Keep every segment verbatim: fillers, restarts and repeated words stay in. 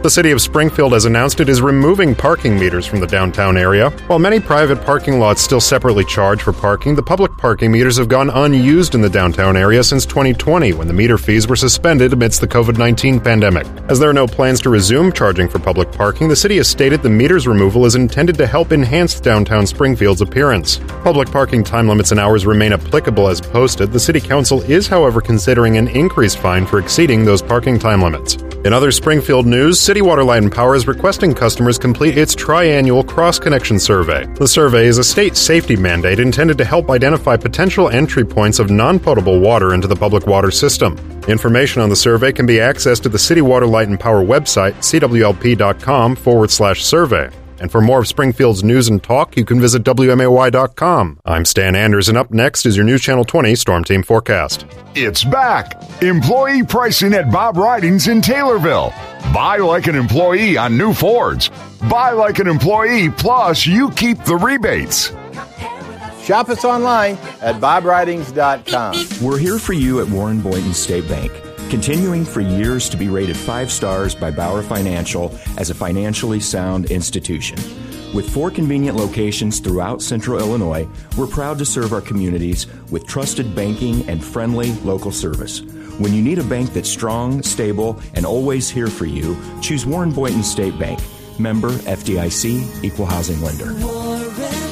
The city of Springfield has announced it is removing parking meters from the downtown area. While many private parking lots still separately charge for parking, the public parking meters have gone unused in the downtown area since twenty twenty, when the meter fees were suspended amidst the covid nineteen pandemic. As there are no plans to resume charging for public parking, the city has stated the meters removal is intended to help enhance downtown Springfield's appearance. Public parking time limits and hours remain applicable as posted. The City Council is, however, considering an increased fine for exceeding those parking time limits. In other Springfield news, City Water, Light and Power is requesting customers complete its triannual cross-connection survey. The survey is a state safety mandate intended to help identify potential entry points of non-potable water into the public water system. Information on the survey can be accessed at the City Water, Light and Power website, c w l p dot com forward slash survey. And for more of Springfield's news and talk, you can visit w m a y dot com. I'm Stan Anders, and up next is your News Channel twenty Storm Team forecast. It's back! Employee pricing at Bob Ridings in Taylorville. Buy like an employee on new Fords. Buy like an employee, plus you keep the rebates. Shop us online at bob ridings dot com. We're here for you at Warren Boynton State Bank, continuing for years to be rated five stars by Bauer Financial as a financially sound institution. With four convenient locations throughout Central Illinois, we're proud to serve our communities with trusted banking and friendly local service. When you need a bank that's strong, stable, and always here for you, choose Warren Boynton State Bank. Member F D I C, Equal Housing Lender. Warren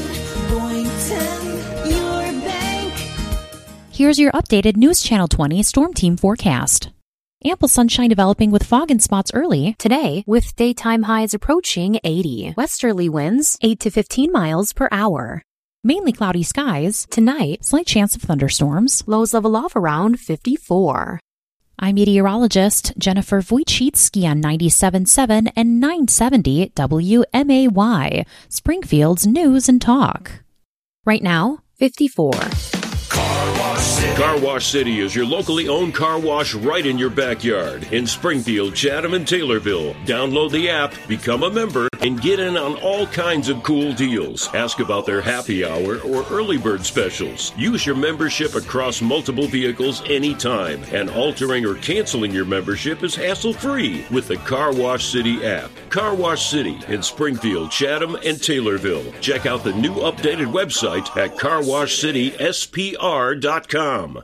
Boynton, your bank. Here's your updated News Channel twenty Storm Team forecast. Ample sunshine developing with fog and spots early today, with daytime highs approaching eighty. Westerly winds eight to fifteen miles per hour. Mainly cloudy skies. Tonight, slight chance of thunderstorms. Lows level off around fifty-four. I'm meteorologist Jennifer Wojcicki on ninety-seven point seven and nine seventy W M A Y, Springfield's News and Talk. Right now, fifty-four. Car Wash City. Car Wash City is your locally owned car wash right in your backyard in Springfield, Chatham, and Taylorville. Download the app, become a member, and get in on all kinds of cool deals. Ask about their happy hour or early bird specials. Use your membership across multiple vehicles anytime, and altering or canceling your membership is hassle-free with the Car Wash City app. Car Wash City in Springfield, Chatham, and Taylorville. Check out the new updated website at car wash city s p r dot com.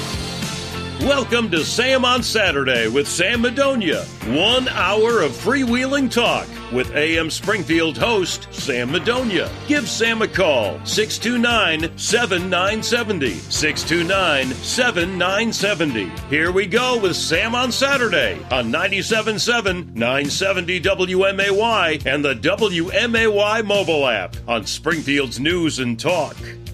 Welcome to Sam on Saturday with Sam Madonia. One hour of freewheeling talk with A M Springfield host Sam Madonia. Give Sam a call, six two nine, seven nine seven zero, six two nine, seven nine seven zero. Here we go with Sam on Saturday on ninety-seven point seven, nine seventy W M A Y and the W M A Y mobile app on Springfield's News and Talk.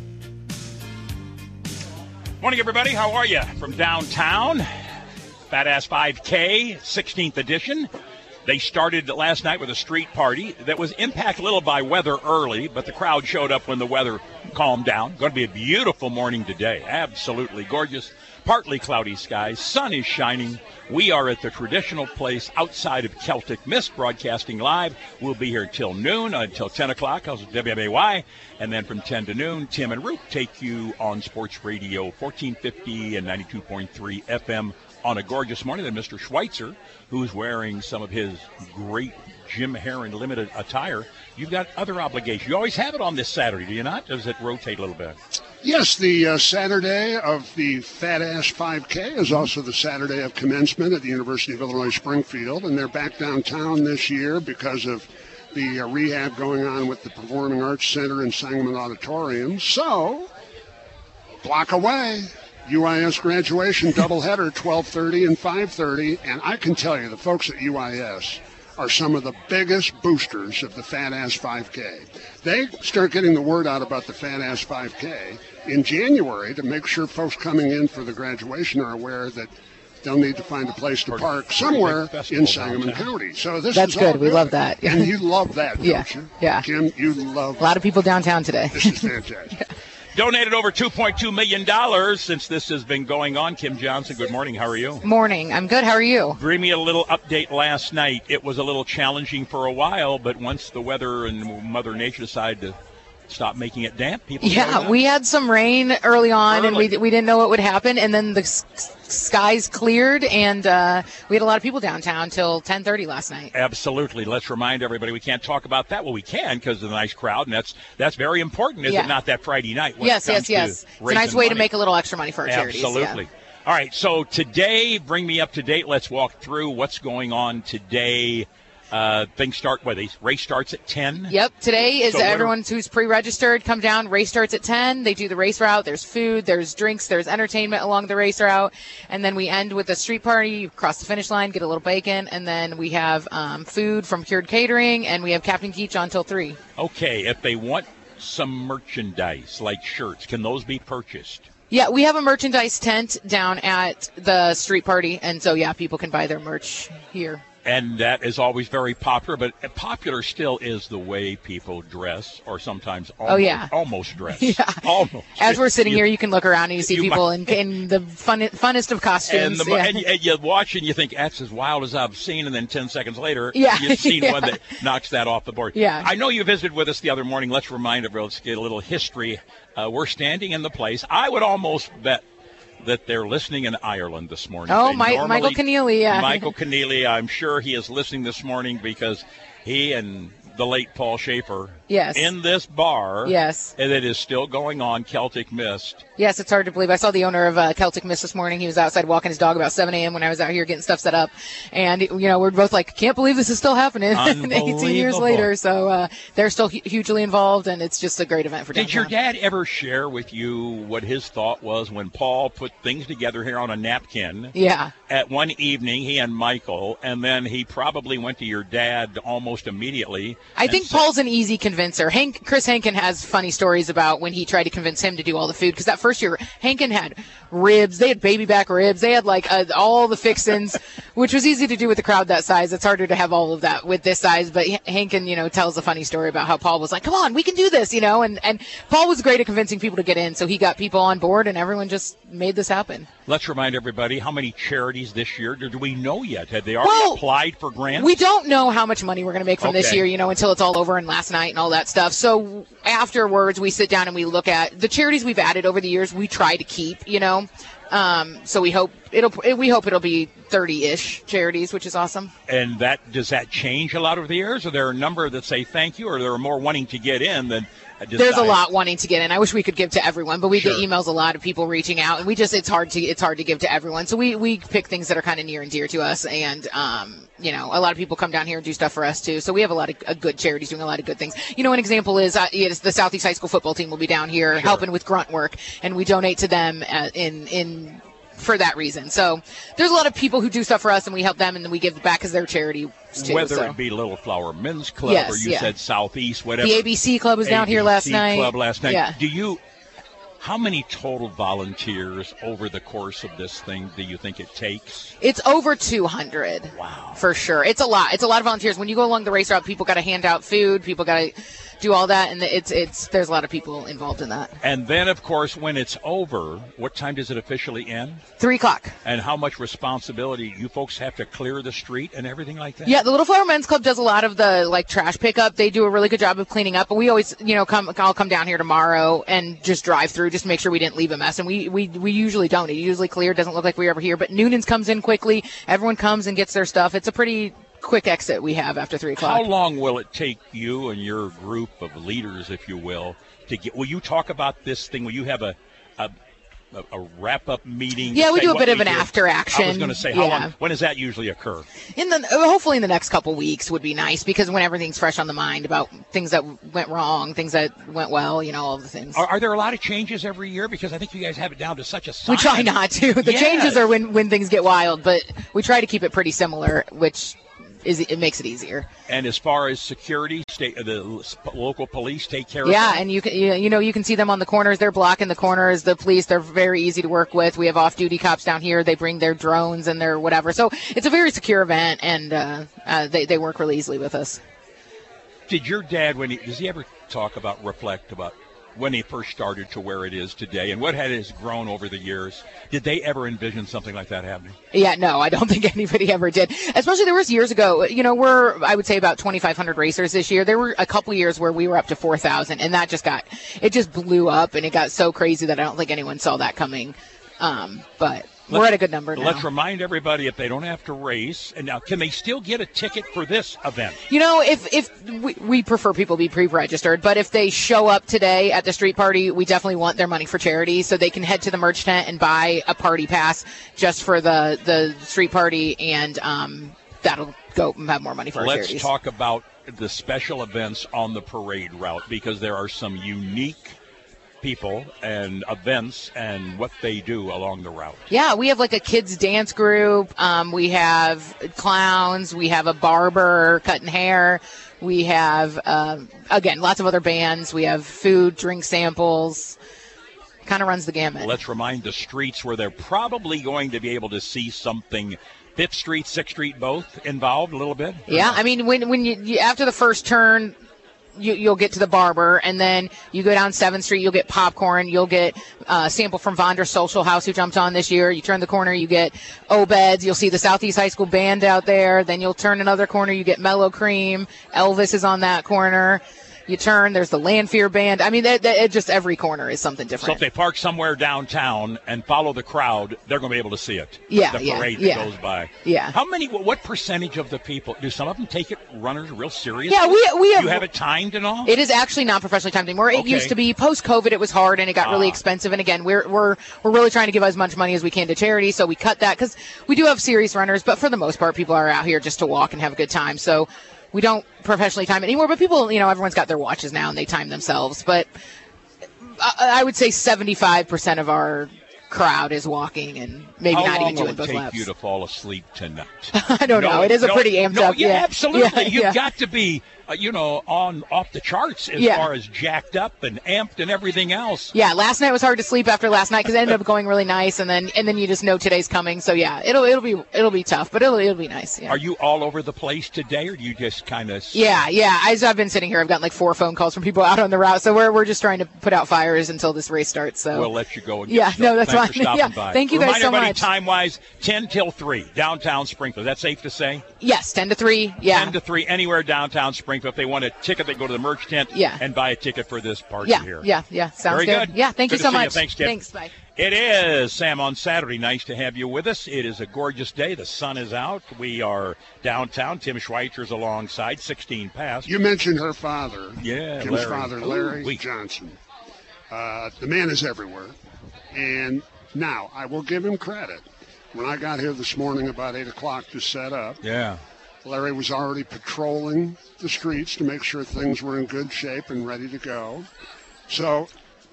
Morning, everybody. How are you? From downtown, Fat Ass five K, sixteenth edition. They started last night with a street party that was impacted a little by weather early, but the crowd showed up when the weather calmed down. Going to be a beautiful morning today. Absolutely gorgeous. Partly cloudy skies. Sun is shining. We are at the traditional place outside of Celtic Mist, broadcasting live. We'll be here until noon, until ten o'clock. I was at W M A Y. And then from ten to noon, Tim and Root take you on Sports Radio fourteen fifty and ninety-two point three F M on a gorgeous morning. Then Mister Schweitzer, who's wearing some of his great Jim Heron limited attire. You've got other obligations. You always have it on this Saturday, do you not? Does it rotate a little bit? Yes, the uh, Saturday of the Fat Ass five K is also the Saturday of commencement at the University of Illinois Springfield, and they're back downtown this year because of the uh, rehab going on with the Performing Arts Center and Sangamon Auditorium. So, block away. U I S graduation doubleheader, twelve thirty and five thirty, and I can tell you the folks at U I S are some of the biggest boosters of the Fat Ass five K. They start getting the word out about the Fat Ass five K in January to make sure folks coming in for the graduation are aware that they'll need to find a place to park somewhere in Sangamon County. So this That's is good. all We good. love that. And you love that, don't yeah. you? Yeah. Kim, you love a lot of people downtown today. This is fantastic. yeah. Donated over two point two million dollars since this has been going on. Kim Johnson, good morning. How are you? Morning. I'm good. How are you? Bring me a little update last night. It was a little challenging for a while, but once the weather and Mother Nature decided to stop making it damp. People Yeah, we had some rain early on, Early. and we we didn't know what would happen. And then the s- skies cleared, and uh, we had a lot of people downtown till ten thirty last night. Absolutely. Let's remind everybody we can't talk about that. Well, we can because of the nice crowd, and that's that's very important, is Yeah. it not, that Friday night? when it Yes, yes, comes to yes. It's a nice raising way to money? make a little extra money for our charities. Absolutely. Yeah. All right, so today, bring me up to date. Let's walk through what's going on today. Uh, things start, well, the race starts at ten. Yep. Today is So what are- everyone who's pre-registered. Come down. Race starts at ten. They do the race route. There's food. There's drinks. There's entertainment along the race route. And then we end with a street party. You cross the finish line, get a little bacon. And then we have um, food from Cured Catering. And we have Captain Keach on till three. Okay, if they want some merchandise like shirts, can those be purchased? Yeah, we have a merchandise tent down at the street party. And so, yeah, people can buy their merch here. And that is always very popular, but popular still is the way people dress, or sometimes almost, Oh, yeah. almost dress. Yeah. Almost. As we're sitting You- here, you can look around and you see you people might- in, in the fun, funnest of And, costumes. the, yeah. and, you, and you watch and you think, that's as wild as I've seen, and then ten seconds later, Yeah. you've seen Yeah. one that knocks that off the board. Yeah. I know you visited with us the other morning. Let's remind everyone, let's get a little history. Uh, we're standing in the place. I would almost bet that they're listening in Ireland this morning. Oh, They Mi- normally- Michael Keneally, yeah. Michael Keneally, I'm sure he is listening this morning because he and the late Paul Schaefer Yes. in this bar Yes. and it is still going on, Celtic Mist. Yes, it's hard to believe. I saw the owner of uh, Celtic Mist this morning. He was outside walking his dog about seven a.m. when I was out here getting stuff set up. And, you know, we're both like, can't believe this is still happening eighteen years Unbelievable. later. So uh, they're still hu- hugely involved, and it's just a great event for Did downtown. your dad ever share with you what his thought was when Paul put things together here on a napkin? Yeah. At one evening, he and Michael, and then he probably went to your dad almost immediately. I and think said- Paul's an easy convincer. Hank, Chris Hankin has funny stories about when he tried to convince him to do all the food. Because that first year, Hankin had ribs. They had baby back ribs. They had like uh, all the fixins, which was easy to do with a crowd that size. It's harder to have all of that with this size. But H- Hankin, you know, tells a funny story about how Paul was like, "Come on, we can do this," you know. And and Paul was great at convincing people to get in, so he got people on board, and everyone just made this happen. Let's remind everybody how many charities this year. Do, do we know yet? Have they already Well, applied for grants? We don't know how much money we're going to make from this Okay. year, you know, until it's all over and last night and all that stuff. So afterwards, we sit down and we look at the charities we've added over the years. We try to keep, you know. Um, so we hope it'll. We hope it'll be thirty-ish charities, which is awesome. And that does that change a lot over the years? Are there a number that say thank you, or there are more wanting to get in than? Decide? There's a lot wanting to get in. I wish we could give to everyone, but we Sure. get emails a lot of people reaching out, and we just it's hard to it's hard to give to everyone. So we we pick things that are kind of near and dear to us, and um, you know, a lot of people come down here and do stuff for us too. So we have a lot of uh, good charities doing a lot of good things. You know, an example is uh, it's the Southeast High School football team will be down here helping with grunt work, and we donate to them uh, in in. for that reason. So there's a lot of people who do stuff for us, and we help them, and then we give back as their charity too. Whether so. it be Little Flower Men's Club Yes, or you yeah. said Southeast, whatever. The A B C Club was down here last A B C night. Club last night. Yeah. Do you? How many total volunteers over the course of this thing do you think it takes? It's over two hundred. Wow. For sure. It's a lot. It's a lot of volunteers. When you go along the race route, people got to hand out food. People got to do all that. And it's, it's, there's a lot of people involved in that. And then, of course, when it's over, what time does it officially end? Three o'clock. And how much responsibility you folks have to clear the street and everything like that? Yeah, the Little Flower Men's Club does a lot of the like trash pickup. They do a really good job of cleaning up. But we always, you know, come. I'll come down here tomorrow and just drive through, just to make sure we didn't leave a mess. And we we we usually don't. It usually clear. Doesn't look like we were ever here. But Noonan's comes in quickly. Everyone comes and gets their stuff. It's a pretty quick exit we have after three o'clock. How long will it take you and your group of leaders, if you will, to get? Will you talk about this thing? Will you have a a, a, a wrap-up meeting? Yeah, to we say do a what bit of we an did? after action. I was going to say, how Yeah. long? When does that usually occur? In the hopefully in the next couple weeks would be nice, because when everything's fresh on the mind about things that went wrong, things that went well, you know, all the things. Are, are there a lot of changes every year? Because I think you guys have it down to such a We science. try not to. The Yes. changes are when when things get wild, but we try to keep it pretty similar, which is it makes it easier. And as far as security, state the local police take care of Yeah, that? and you can you you know you can see them on the corners. They're blocking the corners. The police, they're very easy to work with. We have off-duty cops down here. They bring their drones and their whatever. So it's a very secure event, and uh, uh, they they work really easily with us. Did your dad, when he does he ever talk about reflect about when they first started to where it is today and what had has grown over the years. Did they ever envision something like that happening? Yeah, no, I don't think anybody ever did. Especially there was years ago, you know, we're, I would say about twenty-five hundred racers this year. There were a couple years where we were up to four thousand, and that just got, it just blew up, and it got so crazy that I don't think anyone saw that coming. Um, but we're Let's, at a good number now. Let's remind everybody if they don't have to race. And now, can they still get a ticket for this event? You know, if if we, we prefer people be pre-registered, but if they show up today at the street party, we definitely want their money for charity, so they can head to the merch tent and buy a party pass just for the the street party, and um, that'll go and have more money for our Let's charities. talk about the special events on the parade route, because there are some unique people and events and what they do along the route. Yeah, we have like a kids dance group. Um, we have clowns. We have a barber cutting hair. We have, um, again, lots of other bands. We have food, drink samples. Kind of runs the gamut. Let's remind the streets where they're probably going to be able to see something. Fifth Street, Sixth Street, both involved a little bit? Yeah, I mean, when when you, you after the first turn, You, you'll get to the barber, and then you go down seventh Street, you'll get popcorn, you'll get a sample from Vonder's Social House, who jumped on this year. You turn the corner, you get Obeds, you'll see the Southeast High School Band out there. Then you'll turn another corner, you get Mellow Cream. Elvis is on that corner. You turn, there's the Lanphier Band. I mean, that, that, it just every corner is something different. So if they park somewhere downtown and follow the crowd, they're going to be able to see it. Yeah, the yeah, parade yeah. that goes by. Yeah. How many? What percentage of the people do some of them take it runners real seriously? Yeah, we we have. Do you have it timed and all? It is actually not professionally timed anymore. It Okay. used to be. Post COVID, it was hard and it got really Ah. expensive. And again, we're we're we're really trying to give as much money as we can to charity, so we cut that because we do have serious runners, but for the most part, people are out here just to walk and have a good time. So we don't professionally time it anymore. But people, you know, everyone's got their watches now and they time themselves. But I, I would say seventy-five percent of our crowd is walking and maybe How not long even will doing it both take laps. you to fall asleep tonight? I don't No, know. It is a no, pretty amped no, up. Yeah, Yeah, absolutely. Yeah, You've yeah. got to be, uh, you know, on off the charts as Yeah. far as jacked up and amped and everything else. Yeah, last night was hard to sleep after last night because it ended up going really nice, and then and then you just know today's coming. So yeah, it'll it'll be it'll be tough, but it'll it'll be nice. Yeah. Are you all over the place today, or do you just kind of? Yeah, yeah. As I've been sitting here, I've gotten like four phone calls from people out on the route. So we're we're just trying to put out fires until this race starts. So We'll let you go. And Yeah, get no, that's Thanks fine. For stopping Yeah, by. thank you guys Remind so everybody much. time-wise, ten till three, downtown Springfield. That's safe to say? yes, ten to three. Yeah, ten to three, anywhere downtown Springfield. If they want a ticket, they go to the merch tent Yeah. and buy a ticket for this party yeah, here. yeah, yeah. Sounds Very good. Yeah, thank Good you to so see you. much. Thanks, Tim. Thanks. Bye. It is, Sam, on Saturday. Nice to have you with us. It is a gorgeous day. The sun is out. We are downtown. Tim Schweitzer's alongside, sixteen past. You mentioned her father. Yeah, Kim's Larry. father, Larry Ooh, we- Johnson. Uh, the man is everywhere. And now, I will give him credit. When I got here this morning about eight o'clock to set up, Yeah. Larry was already patrolling the streets to make sure things were in good shape and ready to go. So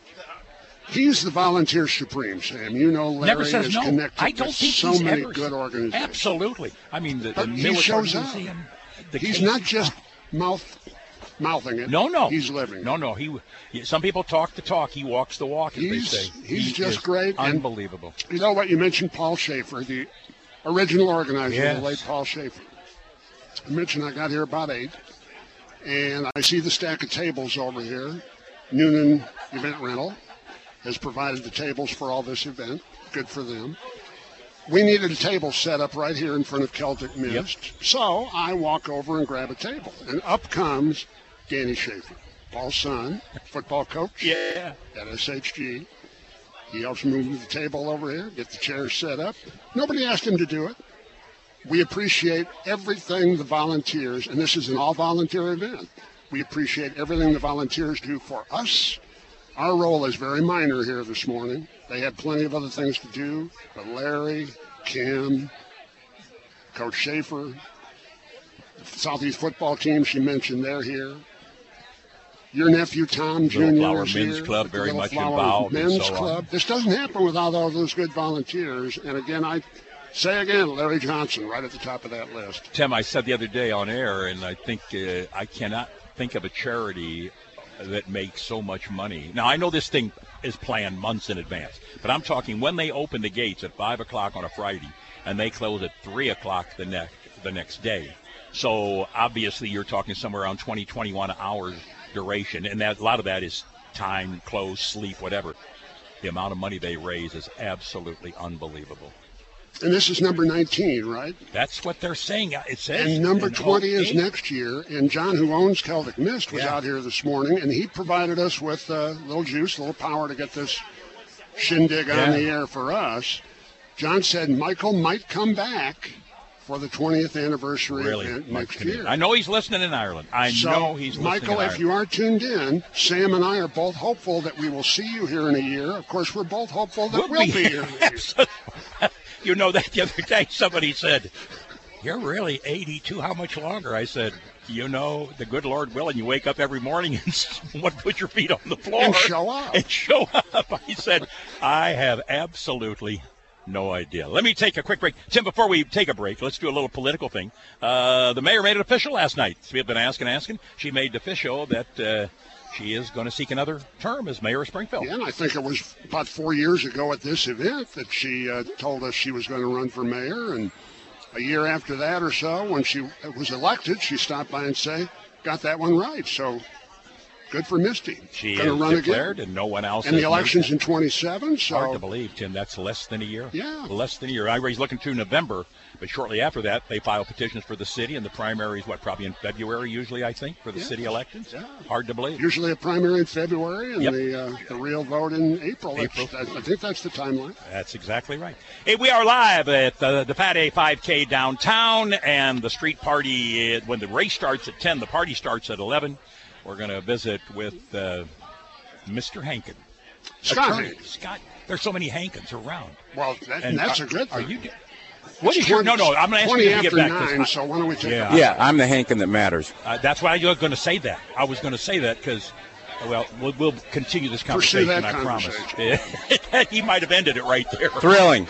he's the volunteer supreme, Sam. You know Larry Never says is no. connected I don't with think so he's many ever- good organizations. Absolutely. I mean, the, the But he military shows up. museum. The He's K- not just mouth mouthing it. No, no. He's living. No, no. He. Some people talk the talk. He walks the walk, as He's- they say. he's He just is great, and- Unbelievable. You know what? You mentioned Paul Schaefer, the original organizer, Yes. the late Paul Schaefer. I mentioned I got here about eight, and I see the stack of tables over here. Noonan Event Rental has provided the tables for all this event. Good for them. We needed a table set up right here in front of Celtic Mist. So I walk over and grab a table, and up comes Danny Schaefer, Paul's son, football coach Yeah. at S H G. He helps me move the table over here, get the chairs set up. Nobody asked him to do it. We appreciate everything the volunteers, and this is an all-volunteer event. We appreciate everything the volunteers do for us. Our role is very minor here this morning. They had plenty of other things to do, but Larry, Kim, Coach Schaefer, the Southeast football team she mentioned, they're here. Your nephew Tom Little Junior Flower is Men's here Club, with the very Little much Flower involved and Men's so on. Club. This doesn't happen without all those good volunteers. And again, I say again, Larry Johnson, right at the top of that list. Tim, I said the other day on air, and I think uh, I cannot think of a charity that makes so much money. Now, I know this thing is planned months in advance, but I'm talking when they open the gates at five o'clock on a Friday and they close at three o'clock the next the next day. So obviously, you're talking somewhere around twenty, twenty-one hours duration, and that a lot of that is time, clothes, sleep, whatever. The amount of money they raise is absolutely unbelievable. And this is number nineteen, right? That's what they're saying. It says. And number twenty is eight. next year. And John, who owns Celtic Mist, was Yeah. out here this morning, and he provided us with a little juice, a little power to get this shindig Yeah. on the air for us. John said Michael might come back for the twentieth anniversary Really? event Mike next Canadian. year. I know he's listening in Ireland. I so, know he's listening Michael, in if Ireland. you are tuned in, Sam and I are both hopeful that we will see you here in a year. Of course, we're both hopeful that we'll, We'll be, be- here in a year. You know that the other day somebody said, "You're really eighty-two. How much longer?" I said, "You know, the good Lord willing, you wake up every morning and someone put your feet on the floor And show up. And show up." I said, "I have absolutely no idea." Let me take a quick break, Tim. Before we take a break, let's do a little political thing. Uh, the mayor made it official last night. We've been asking, asking. She made it official that uh, she is going to seek another term as mayor of Springfield. Yeah, and I think it was about four years ago at this event that she uh, told us she was going to run for mayor. And a year after that or so, when she was elected, she stopped by and say, got that one right. So good for Misty. She Gonna has run declared, again. and no one else And has the moved election's that. in twenty-seven, so Hard to believe, Tim. That's less than a year. Yeah. Less than a year. I was looking through November, but shortly after that, they file petitions for the city, and the primary is, what, probably in February usually, I think, for the Yeah. city elections? Yeah. Hard to believe. usually a primary in February and Yep. the uh, the real vote in April. April. That's- I think that's the timeline. That's exactly right. Hey, we are live at the, the Fat A five K downtown, and the street party, uh, when the race starts at ten, the party starts at eleven. We're going to visit with uh, Mister Hankin. Scott Attorney. Hankin. Scott. There's so many Hankins around. Well, that, And that's are- a good Are thing. you? What is your? No, no. I'm going to ask twenty you to get after back. 'cause nine, I- so why don't we take Yeah. a Yeah, I'm the Hankin that matters. Uh, that's why I was going to say that. I was going to say that because, well, we'll, we'll continue this Pursue conversation. that I promise. He might have ended it right there. Thrilling.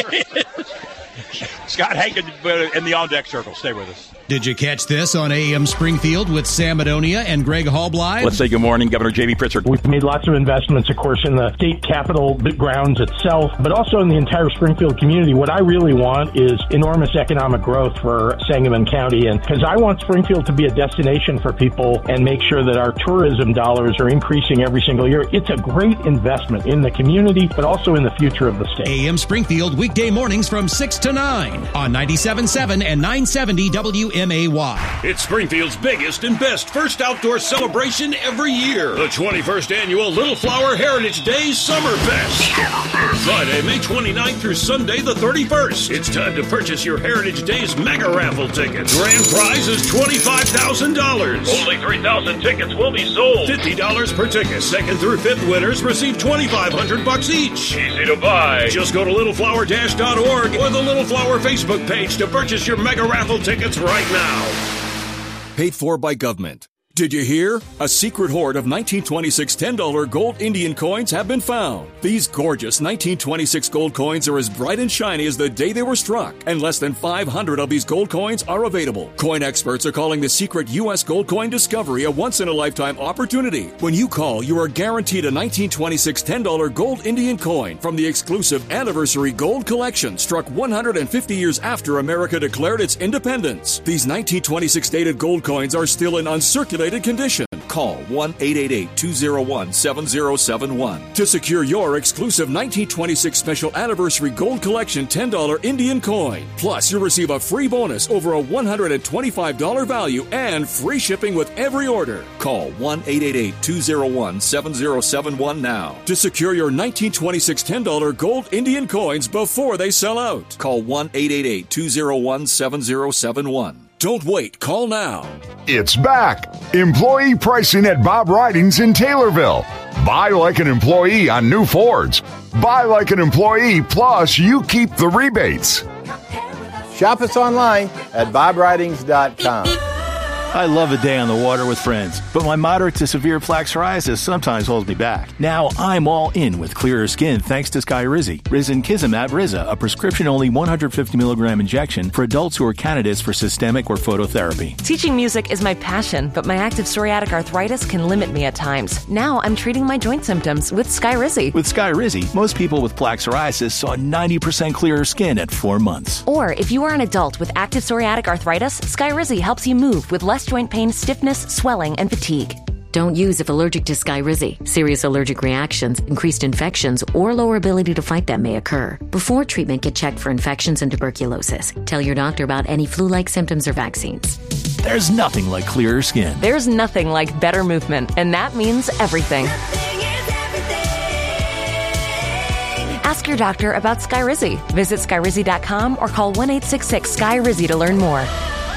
Scott Hankin uh, in the on deck circle. Stay with us. Did you catch this on A M Springfield with Sam Madonia and Greg Hallbly? Let's say good morning, Governor J B Pritzker. We've made lots of investments, of course, in the state capitol grounds itself, but also in the entire Springfield community. What I really want is enormous economic growth for Sangamon County, and because I want Springfield to be a destination for people and make sure that our tourism dollars are increasing every single year. It's a great investment in the community, but also in the future of the state. A M Springfield weekday mornings from six to nine on ninety-seven point seven and nine seventy W M A Y. It's Springfield's biggest and best first outdoor celebration every year. The twenty-first Annual Little Flower Heritage Days Summer Fest. Friday, May twenty-ninth through Sunday, the thirty-first. It's time to purchase your Heritage Days mega raffle tickets. Grand prize is twenty-five thousand dollars. Only three thousand tickets will be sold. fifty dollars per ticket. Second through fifth winners receive twenty-five hundred bucks each. Easy to buy. Just go to little flower dash dot org or the Little Flower Facebook page to purchase your mega raffle tickets right now. Paid for by government. Did you hear? A secret hoard of nineteen twenty-six ten dollar gold Indian coins have been found. These gorgeous nineteen twenty-six gold coins are as bright and shiny as the day they were struck, and less than five hundred of these gold coins are available. Coin experts are calling the secret U S gold coin discovery a once-in-a-lifetime opportunity. When you call, you are guaranteed a nineteen twenty-six ten dollar gold Indian coin from the exclusive Anniversary Gold Collection, struck one hundred fifty years after America declared its independence. These nineteen twenty-six dated gold coins are still in uncirculated condition. Call one eight eight eight, two zero one, seven zero seven one to secure your exclusive nineteen twenty-six Special Anniversary Gold Collection ten dollar Indian coin. Plus, you'll receive a free bonus over a one hundred twenty-five dollars value and free shipping with every order. Call one eight eight eight, two zero one, seven zero seven one now to secure your nineteen twenty-six ten dollar gold Indian coins before they sell out. Call one eight eight eight, two zero one, seven zero seven one. Don't wait. Call now. It's back. Employee pricing at Bob Ridings in Taylorville. Buy like an employee on new Fords. Buy like an employee, plus you keep the rebates. Shop us online at bob ridings dot com. I love a day on the water with friends, but my moderate to severe plaque psoriasis sometimes holds me back. Now I'm all in with clearer skin thanks to Skyrizi. Risankizumab Riza, a prescription-only one hundred fifty milligram injection for adults who are candidates for systemic or phototherapy. Teaching music is my passion, but my active psoriatic arthritis can limit me at times. Now I'm treating my joint symptoms with Skyrizi. With Skyrizi, most people with plaque psoriasis saw ninety percent clearer skin at four months. Or if you are an adult with active psoriatic arthritis, Skyrizi helps you move with less joint pain, stiffness, swelling, and fatigue. Don't use if allergic to Skyrizi. Serious allergic reactions, increased infections, or lower ability to fight them may occur. Before treatment, get checked for infections and tuberculosis. Tell your doctor about any flu-like symptoms or vaccines. There's nothing like clearer skin. There's nothing like better movement, and that means everything. Ask your doctor about Skyrizi. Visit Skyrizi dot com or call one eight six six S K Y R I Z I to learn more.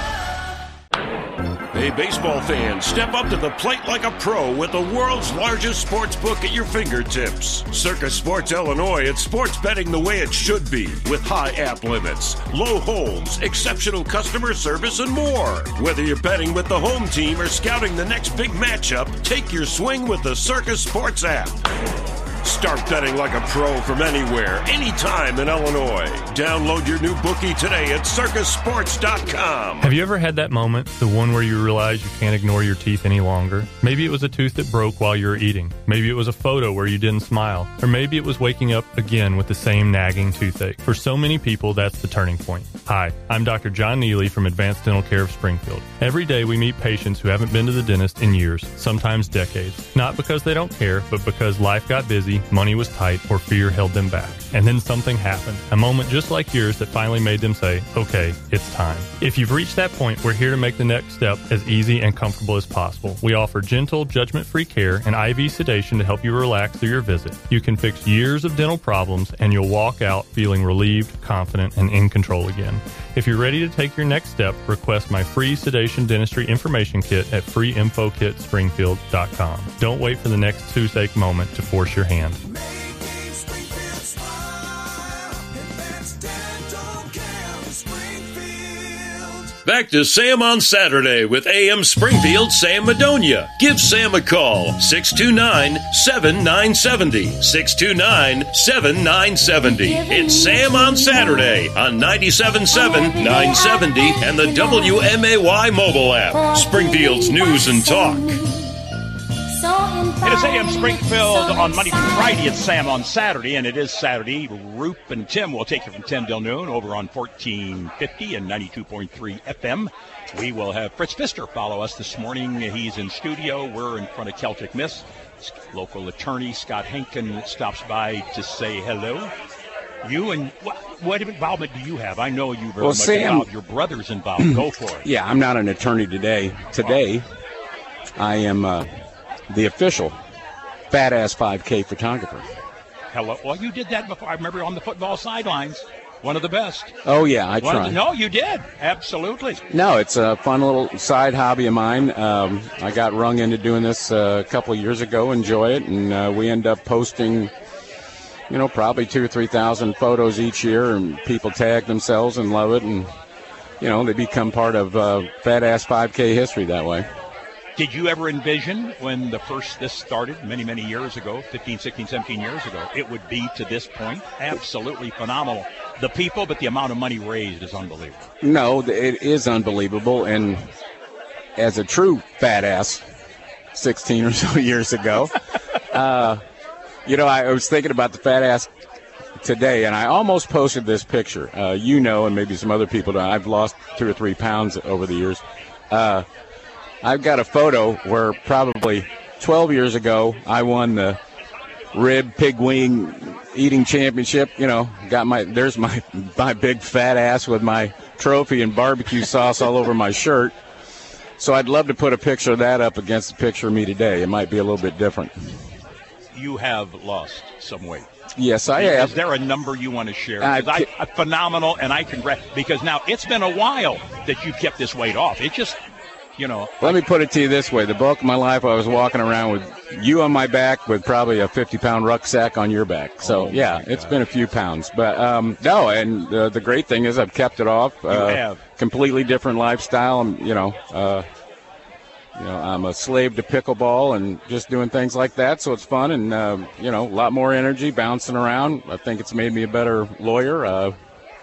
Hey, baseball fans, step up to the plate like a pro with the world's largest sports book at your fingertips. Circus Sports Illinois, it's sports betting the way it should be, with high app limits, low holds, exceptional customer service, and more. Whether you're betting with the home team or scouting the next big matchup, take your swing with the Circus Sports app. Start betting like a pro from anywhere, anytime in Illinois. Download your new bookie today at circus sports dot com. Have you ever had that moment, the one where you realize you can't ignore your teeth any longer? Maybe it was a tooth that broke while you were eating. Maybe it was a photo where you didn't smile. Or maybe it was waking up again with the same nagging toothache. For so many people, that's the turning point. Hi, I'm Doctor John Neely from Advanced Dental Care of Springfield. Every day we meet patients who haven't been to the dentist in years, sometimes decades. Not because they don't care, but because life got busy, money was tight, or fear held them back. And then something happened. A moment just like yours that finally made them say, okay, it's time. If you've reached that point, we're here to make the next step as easy and comfortable as possible. We offer gentle, judgment-free care and I V sedation to help you relax through your visit. You can fix years of dental problems, and you'll walk out feeling relieved, confident, and in control again. If you're ready to take your next step, request my free sedation dentistry information kit at free info kit springfield dot com. Don't wait for the next toothache moment to force your hand. Back to Sam on Saturday with A M Springfield Sam Madonia. Give Sam a call, six two nine, seven nine seven zero, six two nine, seven nine seven zero. It's Sam on Saturday on ninety-seven point seven, nine seventy, and the W M A Y mobile app. Springfield's News and Talk. It is A M Springfield on Monday through Friday. It's Sam on Saturday, and it is Saturday. Roop and Tim will take you from ten till noon over on fourteen fifty and ninety-two point three F M. We will have Fritz Pfister follow us this morning. He's in studio. We're in front of Celtic Miss. Local attorney Scott Henkin stops by to say hello. You and what, what involvement do you have? I know you very well, much Sam, involved. Your brother's involved. Go for it. Yeah, I'm not an attorney today. Today, I am uh, the official Fat Ass five K photographer. Hello. Well, you did that before. I remember on the football sidelines. One of the best. Oh, yeah, I One try. The, no, you did. Absolutely. No, it's a fun little side hobby of mine. Um, I got rung into doing this uh, a couple of years ago, enjoy it, and uh, we end up posting, you know, probably two or three thousand photos each year, and people tag themselves and love it, and, you know, they become part of uh, Fat Ass five K history that way. Did you ever envision when the first this started many, many years ago, fifteen, sixteen, seventeen years ago, it would be to this point? Absolutely phenomenal. The people, but the amount of money raised is unbelievable. No, it is unbelievable. And as a true fat ass, sixteen or so years ago, uh, you know, I was thinking about the fat ass today, and I almost posted this picture. Uh, you know, and maybe some other people know, I've lost two or three pounds over the years. Uh, I've got a photo where probably twelve years ago I won the rib pig wing eating championship. You know, got my there's my my big fat ass with my trophy and barbecue sauce all over my shirt. So I'd love to put a picture of that up against a picture of me today. It might be a little bit different. You have lost some weight. Yes, I is, have. Is there a number you want to share? I, I, I, phenomenal, and I congrat because now it's been a while that you've kept this weight off. It just. You know, let me put it to you this way. The bulk of my life, I was walking around with you on my back with probably a fifty-pound rucksack on your back. So, oh yeah, it's been a few pounds. But, um, no, and uh, the great thing is I've kept it off. You uh, have. Completely different lifestyle. I'm, you know, uh, you know, I'm a slave to pickleball and just doing things like that. So it's fun and, uh, you know, a lot more energy bouncing around. I think it's made me a better lawyer. Uh,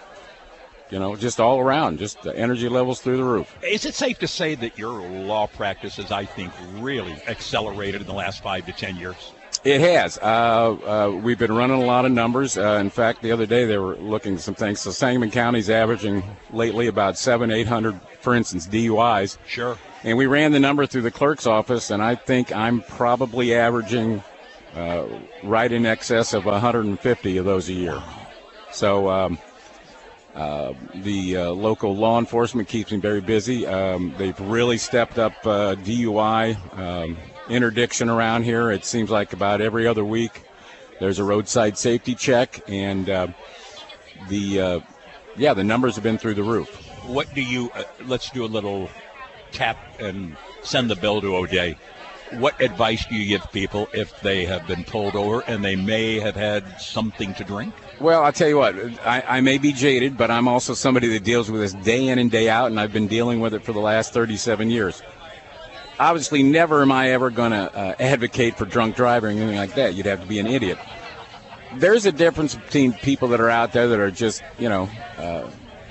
You know, just all around, just the energy levels through the roof. Is it safe to say that your law practice has, I think, really accelerated in the last five to ten years? It has. Uh, uh, we've been running a lot of numbers. Uh, in fact, the other day they were looking at some things. So Sangamon County's averaging lately about seven, eight hundred, for instance, D U Is. Sure. And we ran the number through the clerk's office, and I think I'm probably averaging uh, right in excess of one hundred fifty of those a year. So um, uh, the uh, local law enforcement keeps me very busy. Um, they've really stepped up uh, D U I um, interdiction around here. It seems like about every other week there's a roadside safety check, and uh, the uh, yeah, the numbers have been through the roof. What do you? Uh, let's do a little tap and send the bill to O'Day. What advice do you give people if they have been pulled over and they may have had something to drink? Well, I'll tell you what, I, I may be jaded, but I'm also somebody that deals with this day in and day out, and I've been dealing with it for the last thirty-seven years. Obviously, never am I ever going to uh, advocate for drunk driving or anything like that. You'd have to be an idiot. There's a difference between people that are out there that are just, you know, uh,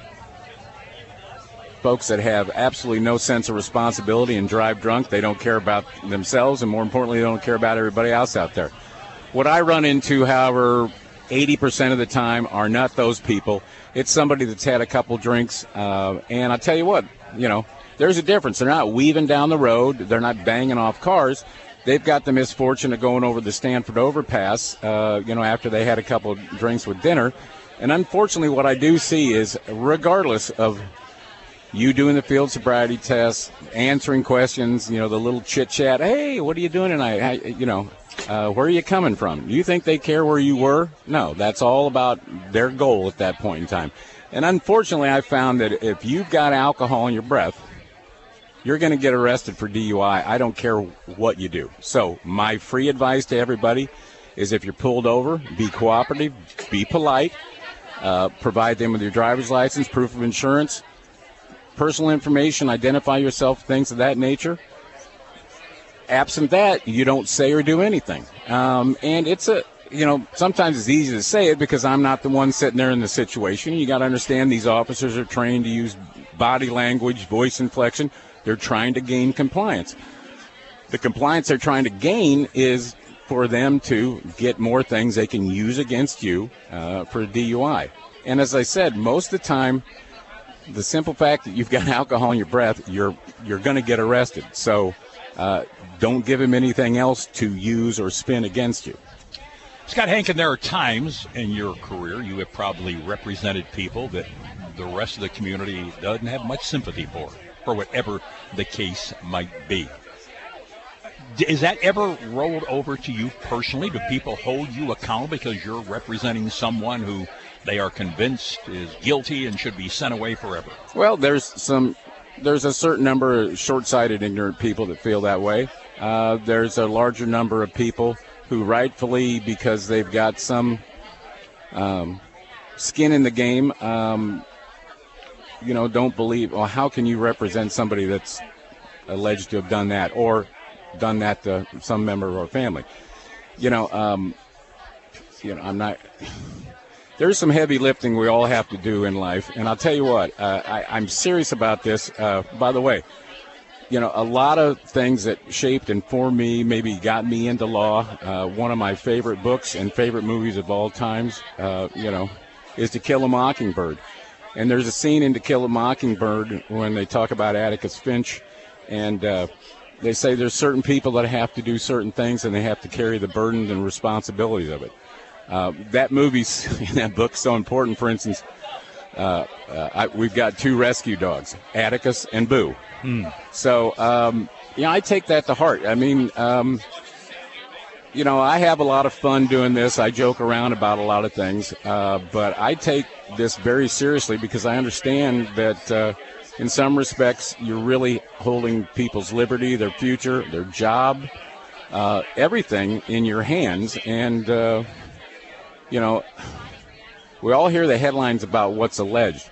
folks that have absolutely no sense of responsibility and drive drunk. They don't care about themselves, and more importantly, they don't care about everybody else out there. What I run into, however, eighty percent of the time are not those people. It's somebody that's had a couple drinks, uh, and I'll tell you what, you know, there's a difference. They're not weaving down the road. They're not banging off cars. They've got the misfortune of going over the Stanford overpass, uh, you know, after they had a couple of drinks with dinner. And unfortunately, what I do see is, regardless of you doing the field sobriety test, answering questions, you know, the little chit-chat, hey, what are you doing tonight? How, you know, uh, where are you coming from? You think they care where you were? No, that's all about their goal at that point in time. And unfortunately, I found that if you've got alcohol in your breath, you're going to get arrested for D U I. I don't care what you do. So my free advice to everybody is, if you're pulled over, be cooperative, be polite, uh, provide them with your driver's license, proof of insurance, personal information, identify yourself, things of that nature. Absent that, you don't say or do anything. Um, and it's a, you know, sometimes it's easy to say it because I'm not the one sitting there in the situation. You got to understand these officers are trained to use body language, voice inflection. They're trying to gain compliance. The compliance they're trying to gain is for them to get more things they can use against you uh, for a D U I. And as I said, most of the time, the simple fact that you've got alcohol in your breath, you're you're going to get arrested. So uh, don't give him anything else to use or spin against you. Scott Hankin, there are times in your career you have probably represented people that the rest of the community doesn't have much sympathy for, for whatever the case might be. Is that ever rolled over to you personally? Do people hold you accountable because you're representing someone who they are convinced is guilty and should be sent away forever? Well, there's some, there's a certain number of short-sighted, ignorant people that feel that way. Uh, there's a larger number of people who rightfully, because they've got some um, skin in the game, um, you know, don't believe, well, how can you represent somebody that's alleged to have done that or done that to some member of our family? You know, um, you know, I'm not, there's some heavy lifting we all have to do in life. And I'll tell you what, uh, I, I'm serious about this. Uh, by the way, you know, a lot of things that shaped and formed me, maybe got me into law. Uh, one of my favorite books and favorite movies of all times, uh, you know, is To Kill a Mockingbird. And there's a scene in To Kill a Mockingbird when they talk about Atticus Finch, and uh, they say there's certain people that have to do certain things and they have to carry the burden and responsibilities of it. Uh, that movie's in that book's so important. For instance, uh, uh, I, we've got two rescue dogs, Atticus and Boo. Hmm. So, um, you know, I take that to heart. I mean, um, you know, I have a lot of fun doing this. I joke around about a lot of things, uh, but I take this very seriously because I understand that uh, in some respects you're really holding people's liberty, their future, their job, uh, everything in your hands. And, uh, you know, we all hear the headlines about what's alleged.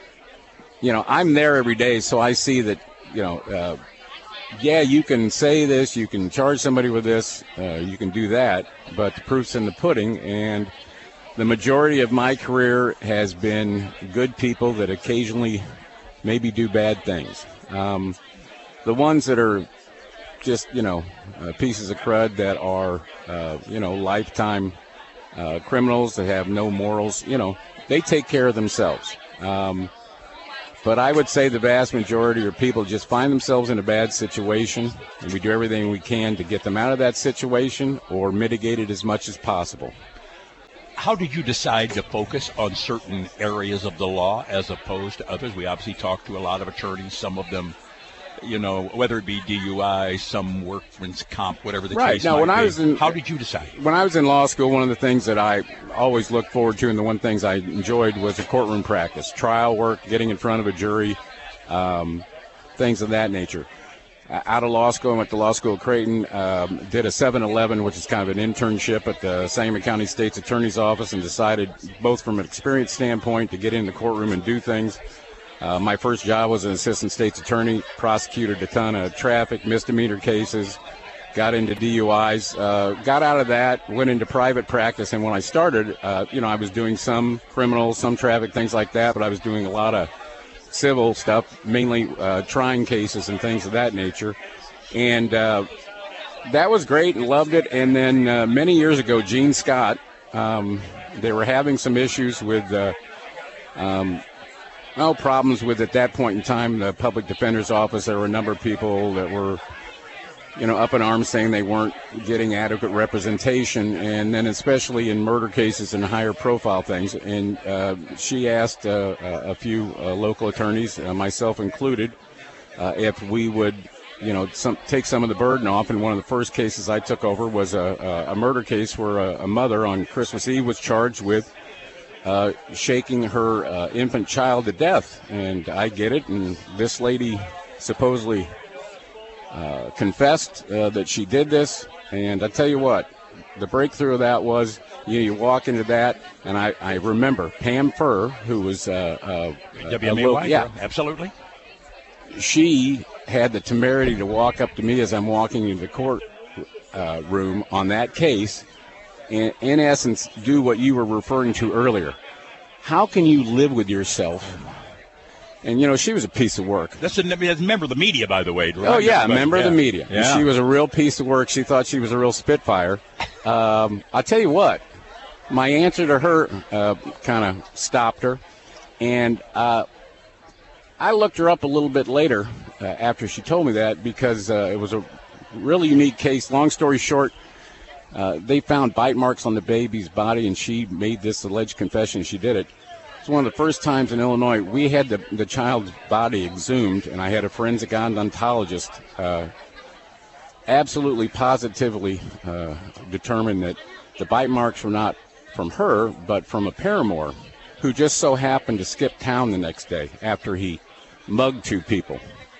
You know, I'm there every day, so I see that, you know, uh, yeah, you can say this, you can charge somebody with this, uh, you can do that, but the proof's in the pudding. And the majority of my career has been good people that occasionally maybe do bad things. Um, the ones that are just, you know, uh, pieces of crud that are, uh, you know, lifetime uh, criminals that have no morals. You know, they take care of themselves. Um, but I would say the vast majority of people just find themselves in a bad situation, and we do everything we can to get them out of that situation or mitigate it as much as possible. How did you decide to focus on certain areas of the law as opposed to others? We obviously talked to a lot of attorneys, some of them, you know, whether it be D U I, some workman's comp, whatever the right. case now, might when be. I was in, How did you decide? When I was in law school, one of the things that I always looked forward to and the one things I enjoyed was the courtroom practice, trial work, getting in front of a jury, um, things of that nature. Uh, out of law school, I went to law school at Creighton, um, did a seven eleven, which is kind of an internship at the Sangamon County State's Attorney's Office, and decided both from an experience standpoint to get in the courtroom and do things. Uh, my first job was an assistant state's attorney, prosecuted a ton of traffic, misdemeanor cases, got into D U Is, uh, got out of that, went into private practice, and when I started, uh, you know, I was doing some criminal, some traffic, things like that, but I was doing a lot of civil stuff, mainly uh, trying cases and things of that nature. And uh, that was great and loved it. And then uh, many years ago, Gene Scott, um, they were having some issues with, uh, um, no problems with, at that point in time, the public defender's office. There were a number of people that were, you know, up in arms saying they weren't getting adequate representation, and then especially in murder cases and higher profile things. And uh, she asked uh, a few uh, local attorneys, uh, myself included, uh, if we would, you know, some, take some of the burden off. And one of the first cases I took over was a, a murder case where a, a mother on Christmas Eve was charged with uh, shaking her uh, infant child to death. And I get it, and this lady supposedly Uh, confessed uh, that she did this, and I tell you what, the breakthrough of that was, you know, you walk into that, and I, I remember Pam Furr, who was uh, uh, W M A Y, a little, yeah, absolutely. She had the temerity to walk up to me as I'm walking into the court uh, room on that case, and in essence, do what you were referring to earlier. How can you live with yourself? And, you know, she was a piece of work. That's a, that's a member of the media, by the way. Right? Oh, yeah, a member yeah. of the media. Yeah. She was a real piece of work. She thought she was a real spitfire. Um, I'll tell you what, my answer to her uh, kind of stopped her. And uh, I looked her up a little bit later uh, after she told me that, because uh, it was a really unique case. Long story short, uh, they found bite marks on the baby's body, and she made this alleged confession she did it. It's one of the first times in Illinois we had the, the child's body exhumed, and I had a forensic odontologist uh, absolutely positively uh, determine that the bite marks were not from her, but from a paramour who just so happened to skip town the next day after he mugged two people.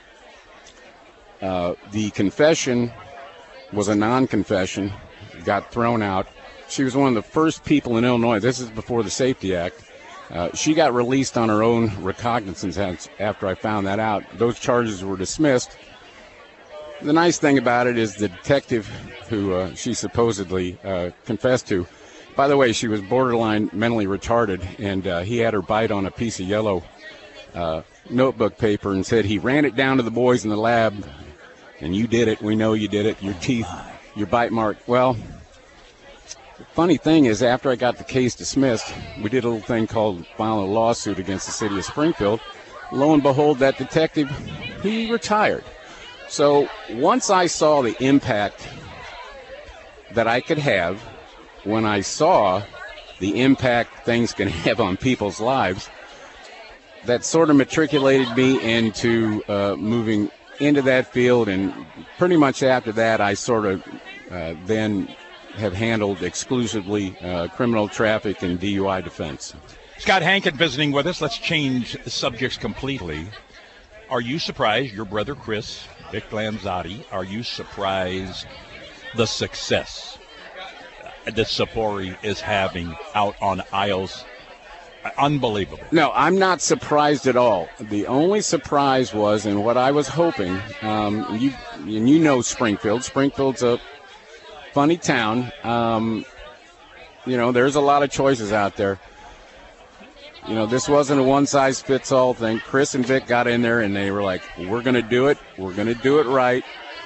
Uh, the confession was a non-confession, got thrown out. She was one of the first people in Illinois, this is before the Safety Act. Uh, she got released on her own recognizance after I found that out. Those charges were dismissed. The nice thing about it is the detective who uh, she supposedly uh, confessed to, by the way, she was borderline mentally retarded, and uh, he had her bite on a piece of yellow uh, notebook paper and said he ran it down to the boys in the lab, and you did it. We know you did it. Your teeth, your bite mark. Well, the funny thing is, after I got the case dismissed, we did a little thing called filing a lawsuit against the city of Springfield. Lo and behold, that detective, he retired. So once I saw the impact that I could have, when I saw the impact things can have on people's lives, that sort of matriculated me into uh, moving into that field. And pretty much after that, I sort of uh, then have handled exclusively uh, criminal traffic and D U I defense. Scott Hankin visiting with us. Let's change subjects completely. Are you surprised, your brother Chris, Vic Lanzotti, are you surprised the success that Sapori is having out on aisles? Unbelievable. No, I'm not surprised at all. The only surprise was, and what I was hoping, um, you and you know Springfield. Springfield's a funny town. Um, you know, there's a lot of choices out there. You know, this wasn't a one-size-fits-all thing. Chris and Vic got in there, and they were like, we're going to do it. We're going to do it right.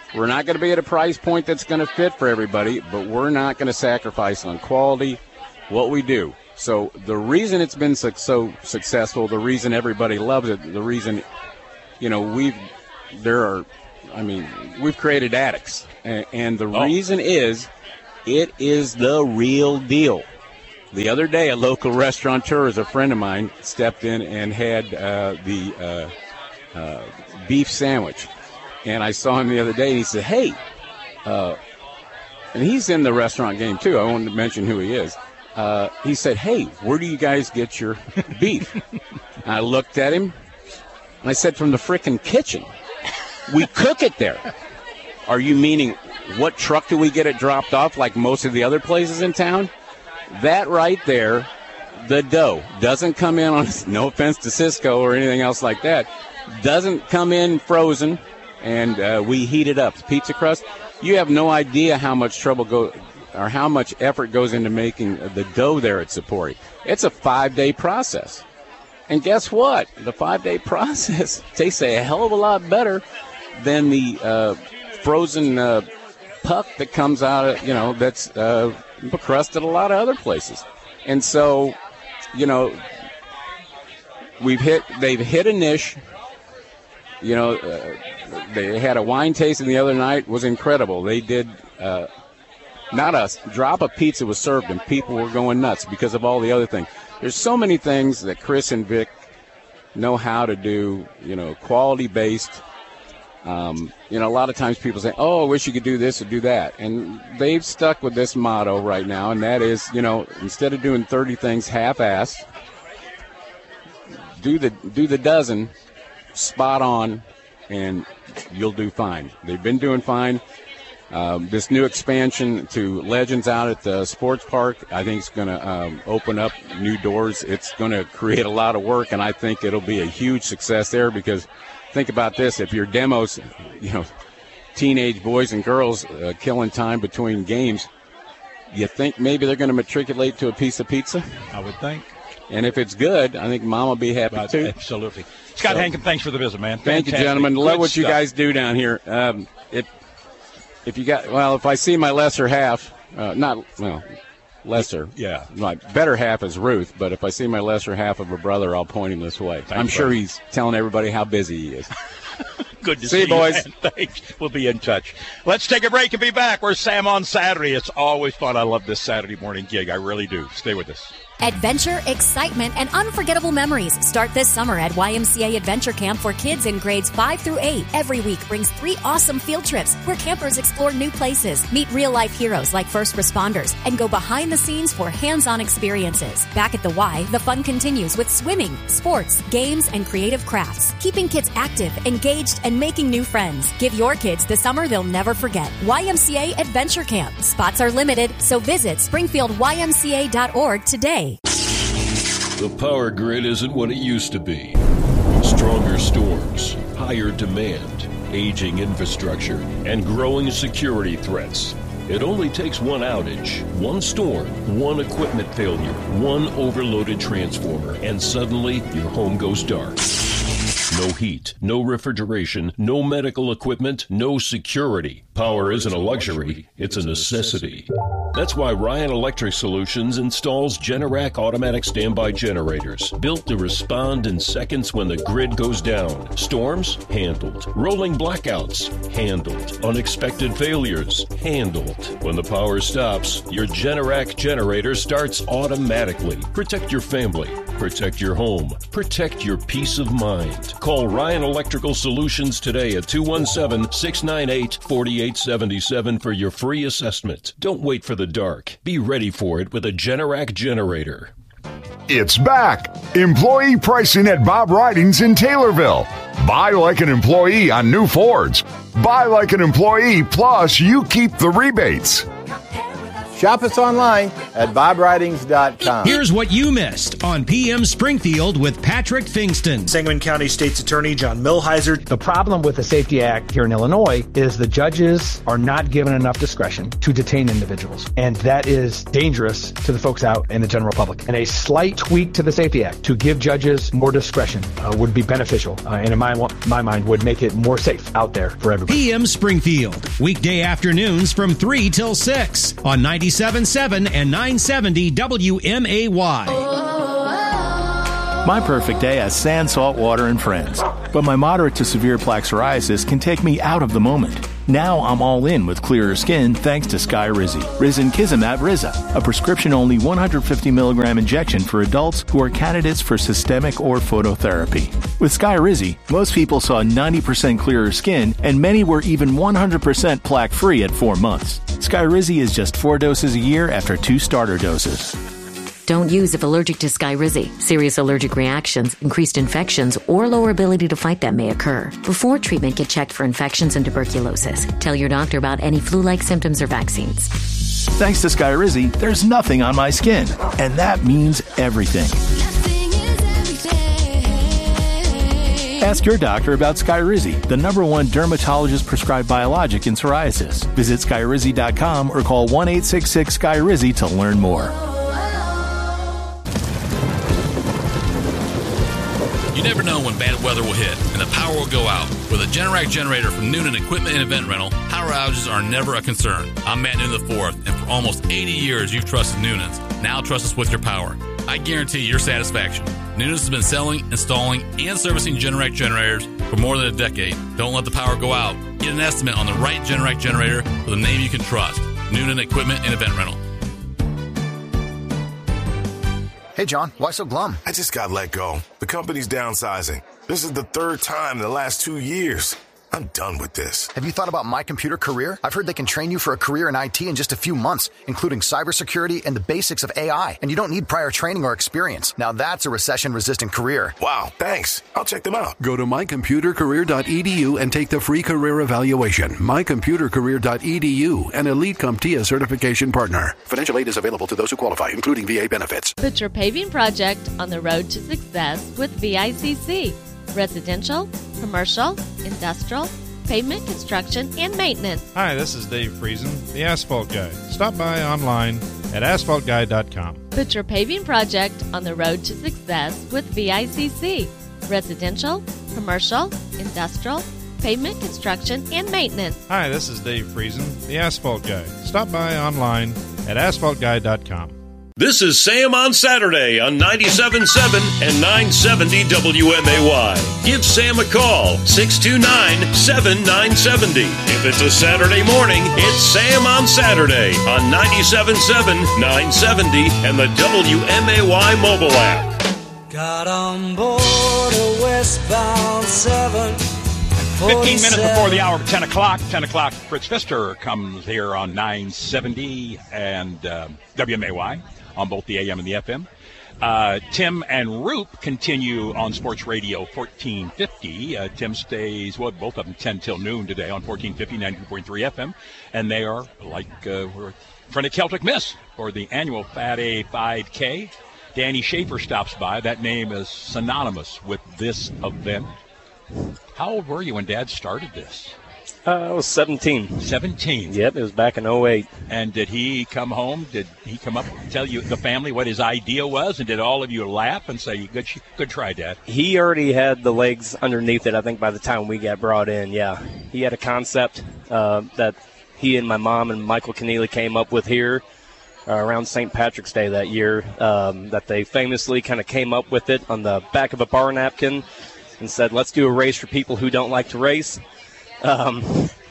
We're not going to be at a price point that's going to fit for everybody, but we're not going to sacrifice on quality, what we do. So the reason it's been so, so successful, the reason everybody loves it, the reason, you know, we've, there are, I mean, we've created addicts. And, and the oh. reason is, it is the real deal. The other day, a local restaurateur, as a friend of mine, stepped in and had uh, the uh, uh, beef sandwich. And I saw him the other day, and he said, hey, uh, and he's in the restaurant game, too. I won't mention who he is. Uh, he said, hey, where do you guys get your beef? And I looked at him, and I said, from the frickin' kitchen. We cook it there. Are you meaning, what truck do we get it dropped off like most of the other places in town? That right there, the dough, doesn't come in on, no offense to Cisco or anything else like that, doesn't come in frozen, and uh, we heat it up. Pizza crust, you have no idea how much trouble go, or how much effort goes into making the dough there at Sapori. It's a five-day process. And guess what? The five-day process tastes a hell of a lot better than the uh, frozen uh, puck that comes out of, you know, that's uh, crusted a lot of other places. And so, you know, we've hit, they've hit a niche. You know, uh, they had a wine tasting the other night, was incredible. They did, uh, not a drop of pizza was served, and people were going nuts because of all the other things. There's so many things that Chris and Vic know how to do, you know, quality-based. Um, you know, a lot of times people say, oh, I wish you could do this or do that. And they've stuck with this motto right now, and that is, you know, instead of doing thirty things half-assed, do the, do the dozen spot on, and you'll do fine. They've been doing fine. Um, this new expansion to Legends out at the sports park, I think it's going to um, open up new doors. It's going to create a lot of work, and I think it'll be a huge success there because think about this. If your demos, you know, teenage boys and girls uh, killing time between games, you think maybe they're going to matriculate to a piece of pizza? I would think. And if it's good, I think Mom will be happy, but too. Absolutely. Scott so, Hankin, thanks for the visit, man. Thank Fantastic. you, gentlemen. Good Love what stuff. you guys do down here. Um, it, if you got, well, if I see my lesser half, uh, not, well, lesser. Yeah. My better half is Ruth, but if I see my lesser half of a brother, I'll point him this way. Thanks, I'm sure buddy. he's telling everybody how busy he is. Good to see, see you, boys. You, thanks. We'll be in touch. Let's take a break and be back. We're Sam on Saturday. It's always fun. I love this Saturday morning gig. I really do. Stay with us. Adventure, excitement, and unforgettable memories start this summer at Y M C A Adventure Camp for kids in grades five through eight. Every week brings three awesome field trips where campers explore new places, meet real-life heroes like first responders, and go behind the scenes for hands-on experiences. Back at the Y, the fun continues with swimming, sports, games, and creative crafts, keeping kids active, engaged, and making new friends. Give your kids the summer they'll never forget. Y M C A Adventure Camp. Spots are limited, so visit springfield y m c a dot org today. The power grid isn't what it used to be. Stronger storms, higher demand, aging infrastructure, and growing security threats. It only takes one outage, one storm, one equipment failure, one overloaded transformer, and suddenly your home goes dark. No heat, no refrigeration, no medical equipment, no security. Power isn't a luxury, it's a necessity. That's why Ryan Electric Solutions installs Generac automatic standby generators, built to respond in seconds when the grid goes down. Storms? Handled. Rolling blackouts? Handled. Unexpected failures? Handled. When the power stops, your Generac generator starts automatically. Protect your family. Protect your home. Protect your peace of mind. Call Ryan Electrical Solutions today at two one seven, six nine eight, four eight seven seven for your free assessment. Don't wait for the dark. Be ready for it with a Generac generator. It's back. Employee pricing at Bob Ridings in Taylorville. Buy like an employee on new Fords. Buy like an employee, plus you keep the rebates. Shop us online at bob ridings dot com. Here's what you missed on P M Springfield with Patrick Fingston. Sangamon County State's Attorney John Millhiser. The problem with the Safety Act here in Illinois is the judges are not given enough discretion to detain individuals. And that is dangerous to the folks out in the general public. And a slight tweak to the Safety Act to give judges more discretion uh, would be beneficial. Uh, and in my, my mind, would make it more safe out there for everybody. P M Springfield, weekday afternoons from three till six on ninety-seven point seven and nine seventy W M A Y. My perfect day has sand, salt water, and friends. But my moderate to severe plaque psoriasis can take me out of the moment. Now I'm all in with clearer skin thanks to Skyrizi. Risankizumab Riza, a prescription-only one hundred fifty milligram injection for adults who are candidates for systemic or phototherapy. With Skyrizi, most people saw ninety percent clearer skin, and many were even one hundred percent plaque-free at four months. Skyrizi is just four doses a year after two starter doses. Don't use if allergic to Skyrizi. Serious allergic reactions, increased infections, or lower ability to fight them may occur. Before treatment, get checked for infections and tuberculosis. Tell your doctor about any flu-like symptoms or vaccines. Thanks to Skyrizi, there's nothing on my skin, and that means everything. Ask your doctor about Skyrizi, the number one dermatologist-prescribed biologic in psoriasis. Visit Skyrizi dot com or call one eight six six Skyrizi to learn more. You never know when bad weather will hit and the power will go out. With a Generac generator from Noonan Equipment and Event Rental, power outages are never a concern. I'm Matt Noonan the fourth, and for almost eighty years you've trusted Noonan's. Now trust us with your power. I guarantee your satisfaction. Noonan's has been selling, installing, and servicing Generac generators for more than a decade. Don't let the power go out. Get an estimate on the right Generac generator with a name you can trust. Noonan Equipment and Event Rental. Hey, John, why so glum? I just got let go. The company's downsizing. This is the third time in the last two years. I'm done with this. Have you thought about My Computer Career? I've heard they can train you for a career in I T in just a few months, including cybersecurity and the basics of A I. And you don't need prior training or experience. Now that's a recession-resistant career. Wow, thanks. I'll check them out. Go to my computer career dot e d u and take the free career evaluation. my computer career dot e d u, an Elite CompTIA certification partner. Financial aid is available to those who qualify, including V A benefits. Put your paving project on the road to success with V I C C. Residential, commercial, industrial, pavement construction, and maintenance. Hi, this is Dave Friesen, the Asphalt Guy. Stop by online at asphalt guy dot com. Put your paving project on the road to success with V I C C. Residential, commercial, industrial, pavement construction, and maintenance. Hi, this is Dave Friesen, the Asphalt Guy. Stop by online at asphalt guy dot com. This is Sam on Saturday on ninety-seven point seven and nine seventy W M A Y. Give Sam a call, six two nine, seven nine seven zero. If it's a Saturday morning, it's Sam on Saturday on ninety-seven point seven, nine seventy and the W M A Y mobile app. Got on board a westbound seven. fifteen minutes before the hour of ten o'clock. ten o'clock, Fritz Pfister comes here on nine seventy and uh, W M A Y. On both the A M and the F M. Uh, Tim and Roop continue on Sports Radio fourteen fifty. Uh, Tim stays, well, both of them ten till noon today on fourteen fifty, ninety-two point three F M. And they are, like, uh, we're in front of Celtic Miss for the annual Fat A five K. Danny Schaefer stops by. That name is synonymous with this event. How old were you when Dad started this? Uh, I was seventeen. seventeen? Yep, it was back in oh eight. And did he come home? Did he come up and tell you, the family, what his idea was? And did all of you laugh and say, good good try, Dad? He already had the legs underneath it, I think, by the time we got brought in, yeah. He had a concept uh, that he and my mom and Michael Keneally came up with here uh, around Saint Patrick's Day that year, um, that they famously kind of came up with it on the back of a bar napkin and said, let's do a race for people who don't like to race. Um,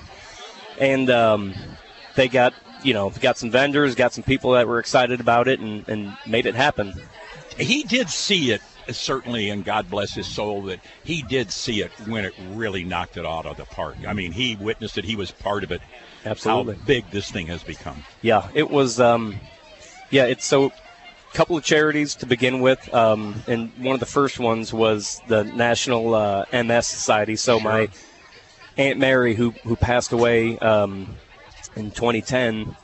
and um, they got, you know, got some vendors, got some people that were excited about it, and, and made it happen. He did see it, certainly, and God bless his soul, that he did see it when it really knocked it out of the park. I mean, he witnessed it. He was part of it. Absolutely. How big this thing has become. Yeah, it was, um, yeah, it's so a couple of charities to begin with, um, and one of the first ones was the National uh, M S Society. So sure. My Aunt Mary, who who passed away um, in twenty ten,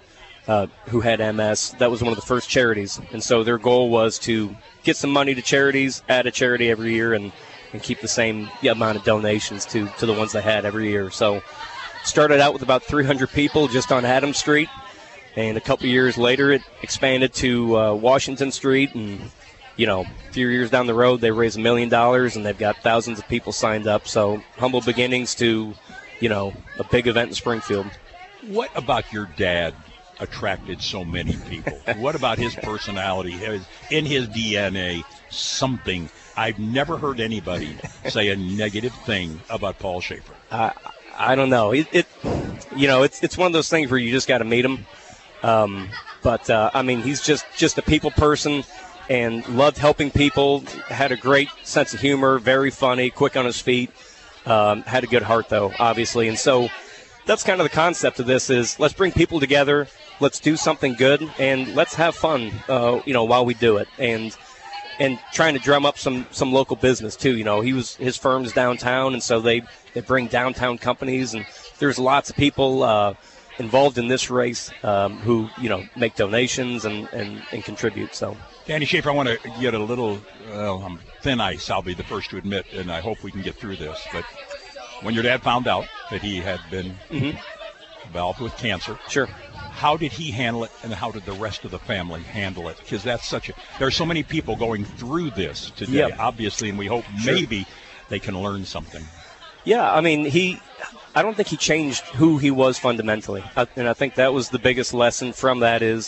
uh, who had M S. That was one of the first charities. And so their goal was to get some money to charities, add a charity every year, and, and keep the same amount of donations to, to the ones they had every year. So started out with about three hundred people just on Adams Street. And a couple years later, it expanded to uh, Washington Street. And, you know, a few years down the road, they raised a million dollars, and they've got thousands of people signed up. So humble beginnings to, you know, a big event in Springfield. What about your dad attracted so many people? What about his personality, his, in his D N A, something? I've never heard anybody say a negative thing about Paul Schaefer. Uh, I don't know. It, it, you know, it's it's one of those things where you just got to meet him. Um, but, uh, I mean, he's just, just a people person and loved helping people, had a great sense of humor, very funny, quick on his feet, um, had a good heart, though, obviously. And so that's kind of the concept of this is let's bring people together, let's do something good, and let's have fun, uh, you know, while we do it. And and trying to drum up some, some local business, too. You know, he was his firm's downtown, and so they, they bring downtown companies, and there's lots of people uh, involved in this race um, who, you know, make donations and, and, and contribute. So, Danny Schaefer, I want to get a little well, um, thin ice, I'll be the first to admit, and I hope we can get through this. But when your dad found out that he had been mm-hmm. involved with cancer, sure, how did he handle it, and how did the rest of the family handle it? Because that's such a – there are so many people going through this today, yep. obviously, and we hope sure. maybe they can learn something. Yeah, I mean, he – I don't think he changed who he was fundamentally. I, and I think that was the biggest lesson from that is,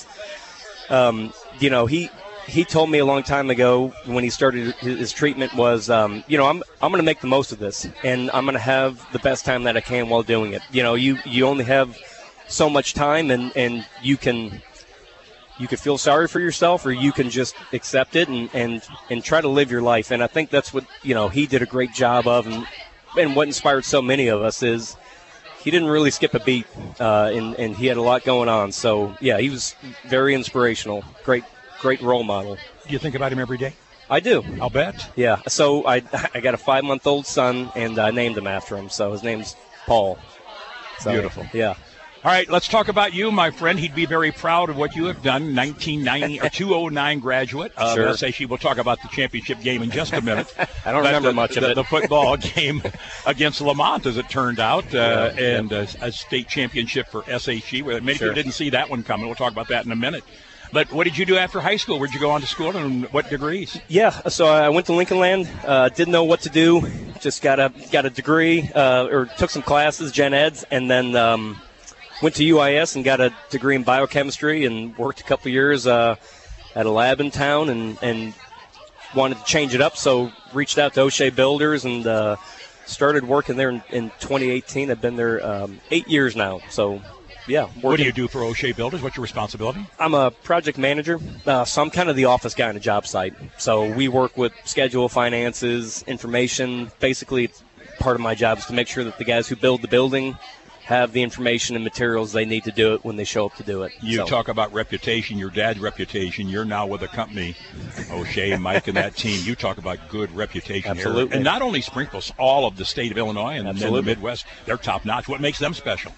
um, you know, he he told me a long time ago when he started his, his treatment was, um, you know, I'm I'm going to make the most of this, and I'm going to have the best time that I can while doing it. You know, you, you only have so much time, and, and you can you can feel sorry for yourself, or you can just accept it and, and, and try to live your life. And I think that's what, you know, he did a great job of, and and what inspired so many of us is he didn't really skip a beat, uh, and, and he had a lot going on. So, yeah, he was very inspirational, great great role model. Do you think about him every day? I do. I'll bet. Yeah. So I I got a five-month-old son, and I named him after him. So his name's Paul. So, beautiful. Yeah. All right, let's talk about you, my friend. He'd be very proud of what you have done. nineteen ninety, a two oh nine graduate of sure. S A C. We'll talk about the championship game in just a minute. I don't but remember the, much the, of it. The football game against Lamont, as it turned out, uh, yeah, and yeah. A, a state championship for S A C. Many sure. people didn't see that one coming. We'll talk about that in a minute. But what did you do after high school? Where'd you go on to school, and what degrees? Yeah, so I went to Lincoln Land. Uh, didn't know what to do. Just got a got a degree, uh, or took some classes, gen eds, and then um, went to U I S and got a degree in biochemistry, and worked a couple years uh, at a lab in town, and, and wanted to change it up. So reached out to O'Shea Builders and uh, started working there in, in twenty eighteen. I've been there um, eight years now. So. Yeah. Working. What do you do for O'Shea Builders? What's your responsibility? I'm a project manager, uh, so I'm kind of the office guy on a job site. So we work with schedule, finances, information. Basically, it's part of my job is to make sure that the guys who build the building have the information and materials they need to do it when they show up to do it. You so. talk about reputation, your dad's reputation. You're now with a company, O'Shea, Mike, and that team. You talk about good reputation Absolutely. here. And not only Springfield, all of the state of Illinois and then the Midwest, they're top-notch. What makes them special?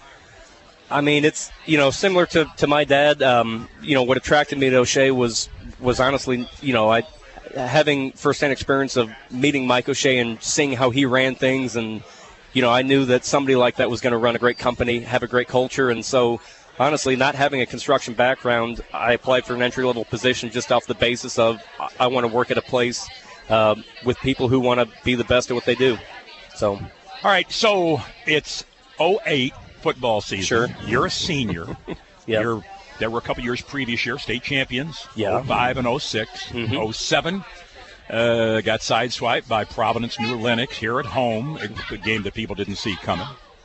I mean, it's, you know, similar to, to my dad. Um, you know, what attracted me to O'Shea was was honestly, you know, I having firsthand experience of meeting Mike O'Shea and seeing how he ran things. And, you know, I knew that somebody like that was going to run a great company, have a great culture. And so, honestly, not having a construction background, I applied for an entry-level position just off the basis of I want to work at a place uh, with people who want to be the best at what they do. So, all right, so it's oh eight. Football season. Sure. You're a senior. Yeah. You're there were a couple years previous year, state champions. Yeah. oh five and oh six. Mm-hmm. oh seven, uh, got sideswiped by Providence New Lenox here at home, a game that people didn't see coming.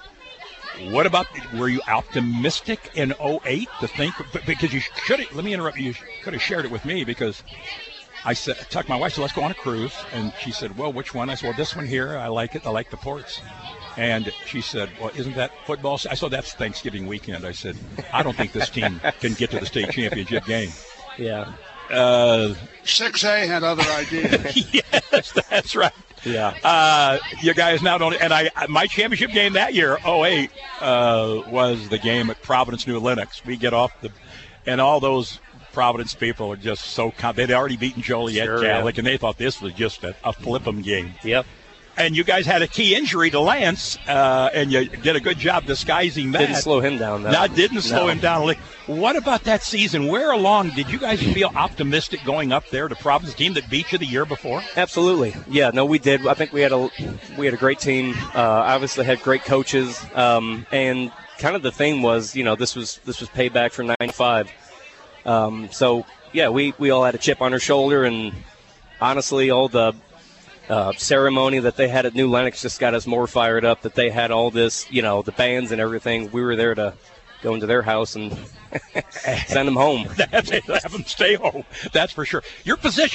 What about, were you optimistic in oh eight to think, because you should have, let me interrupt you, you could have shared it with me, because I said, I talked to my wife, so let's go on a cruise. And she said, well, which one? I said, well, this one here, I like it. I like the ports. And she said, well, isn't that football? I said, that's Thanksgiving weekend. I said, I don't think this team can get to the state championship game. Yeah. Uh, six A had other ideas. Yes, that's right. Yeah. Uh, you guys now don't, and I, my championship game that year, oh eight, uh, was the game at Providence New Lenox. We get off the, and all those Providence people are just so, they'd already beaten Joliet Sure, Catholic, yeah. and they thought this was just a, a flip 'em game. Yep. And you guys had a key injury to Lance, uh, and you did a good job disguising that. Didn't slow him down, though. That didn't slow No. him down. Like, what about that season? Where along did you guys feel optimistic going up there to Providence, team that beat you the year before? Absolutely. Yeah, no, we did. I think we had a we had a great team. Uh, obviously had great coaches, um, and kind of the thing was, you know, this was this was payback for ninety-five. Um, so yeah, we we all had a chip on our shoulder, and honestly, all the uh, ceremony that they had at New Lenox just got us more fired up. That they had all this, you know, the bands and everything. We were there to go into their house and send them home. Have them stay home. That's for sure. Your position